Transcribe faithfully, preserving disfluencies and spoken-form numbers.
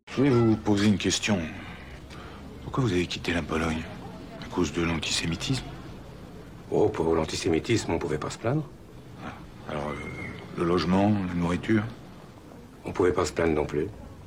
Je voulais vous poser une question. Pourquoi vous avez quitté la Pologne? À cause de l'antisémitisme? Oh, pour l'antisémitisme, on pouvait pas se plaindre. Alors, euh, le logement, la nourriture? On pouvait pas se plaindre non plus.